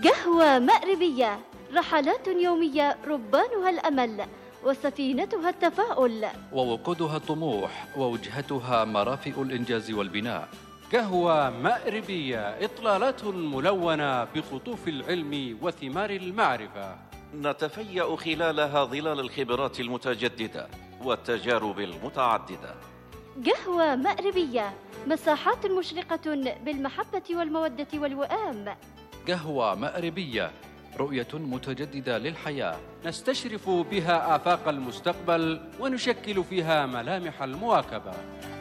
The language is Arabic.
قهوة مأربية، رحلات يومية ربانها الأمل وسفينتها التفاؤل، ووقودها الطموح ووجهتها مرافئ الإنجاز والبناء. قهوة مأربية، إطلالات ملونة بقطوف العلم وثمار المعرفة، نتفيأ خلالها ظلال الخبرات المتجددة والتجارب المتعددة. قهوة مأربية، مساحات مشرقة بالمحبة والمودة والوئام. قهوة مأربية، رؤية متجددة للحياة، نستشرف بها آفاق المستقبل ونشكل فيها ملامح المواكبة.